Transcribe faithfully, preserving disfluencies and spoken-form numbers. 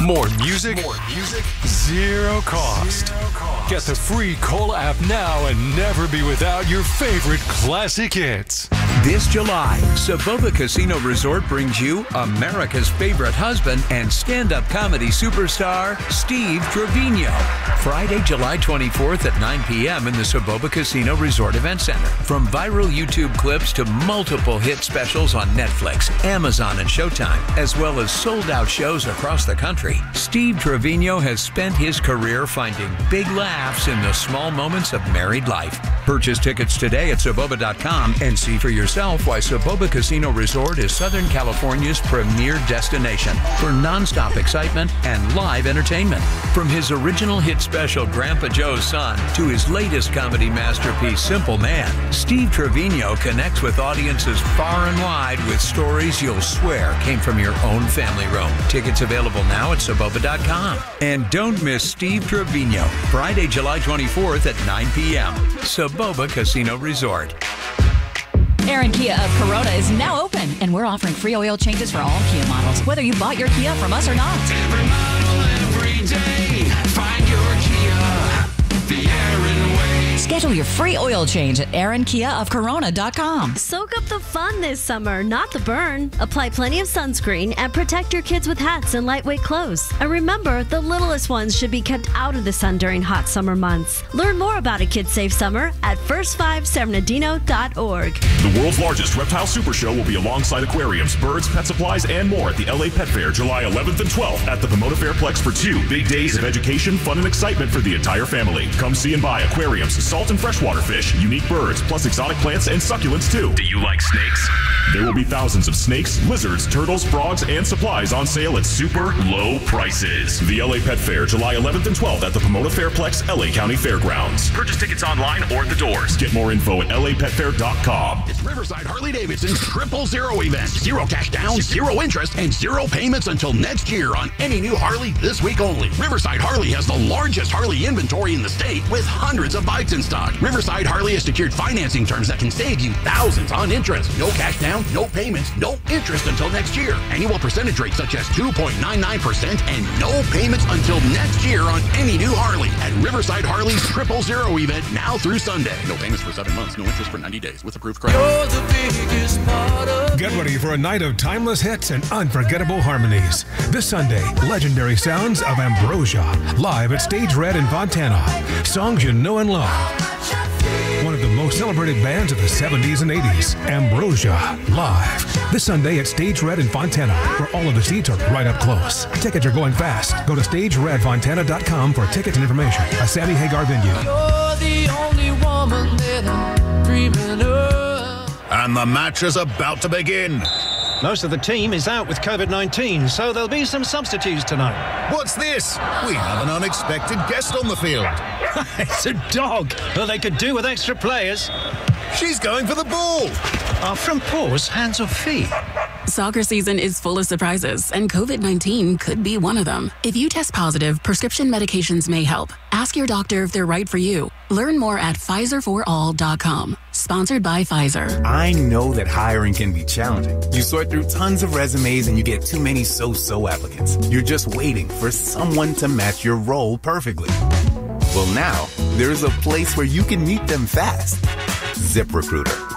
More music, More music, zero cost. Zero cost. Get the free Cola app now and never be without your favorite classic hits. This July, Soboba Casino Resort brings you America's favorite husband and stand-up comedy superstar, Steve Trevino. Friday, July twenty-fourth at nine p.m. in the Soboba Casino Resort Event Center. From viral YouTube clips to multiple hit specials on Netflix, Amazon, and Showtime, as well as sold-out shows across the country, Steve Trevino has spent his career finding big laughs in the small moments of married life. Purchase tickets today at Soboba dot com and see for yourself why Soboba Casino Resort is Southern California's premier destination for nonstop excitement and live entertainment. From his original hit special Grandpa Joe's Son to his latest comedy masterpiece Simple Man, Steve Trevino connects with audiences far and wide with stories you'll swear came from your own family room. Tickets available now at Soboba dot com. And don't miss Steve Trevino, Friday, July twenty-fourth at nine p.m. Soboba Casino Resort. Aaron Kia of Corona is now open, and we're offering free oil changes for all Kia models, whether you bought your Kia from us or not. Every model, every day, find your Kia, the Aaron way. Schedule your free oil change at aaron kia of corona dot com. Soak up the fun this summer, not the burn. Apply plenty of sunscreen and protect your kids with hats and lightweight clothes. And remember, the littlest ones should be kept out of the sun during hot summer months. Learn more about a kid-safe summer at first five san bernardino dot org. The world's largest reptile super show will be alongside aquariums, birds, pet supplies, and more at the L A Pet Fair July eleventh and twelfth at the Pomona Fairplex for two big days of education, fun, and excitement for the entire family. Come see and buy aquariums, salt and freshwater fish, unique birds, plus exotic plants and succulents too. Do you like snakes? There will be thousands of snakes, lizards, turtles, frogs, and supplies on sale at super low prices. The L A Pet Fair July eleventh and twelfth at the Pomona Fairplex, L A County Fairgrounds. Purchase tickets online or at the doors. Get more info at L A pet fair dot com. It's Riverside Harley-Davidson's Triple Zero event. Zero cash down, zero interest, and zero payments until next year on any new Harley this week only. Riverside Harley has the largest Harley inventory in the state with hundreds of bikes in stock. Riverside Harley has secured financing terms that can save you thousands on interest. No cash down, no payments, no interest until next year. Annual percentage rates such as two point nine nine percent and no payments until next year on any new Harley at Riverside Harley's Triple Zero event now through Sunday. No payments for seven months, no interest for ninety days with approved credit. Get ready for a night of timeless hits and unforgettable harmonies. This Sunday, legendary sounds of Ambrosia, live at Stage Red in Fontana. Songs you know and love. One of the most celebrated bands of the seventies and eighties, Ambrosia, live. This Sunday at Stage Red in Fontana, where all of the seats are right up close. Tickets are going fast. Go to stage red fontana dot com for tickets and information. A Sammy Hagar venue. You're the only woman that I'm dreaming of. And the match is about to begin. Most of the team is out with covid nineteen, so there'll be some substitutes tonight. What's this? We have an unexpected guest on the field. It's a dog. Well, they could do with extra players. She's going for the ball. Are front paws hands or feet? Soccer season is full of surprises, and covid nineteen could be one of them. If you test positive, prescription medications may help. Ask your doctor if they're right for you. Learn more at Pfizer for all dot com. Sponsored by Pfizer. I know that hiring can be challenging. You sort through tons of resumes and you get too many so-so applicants. You're just waiting for someone to match your role perfectly. Well, now, there's a place where you can meet them fast. ZipRecruiter.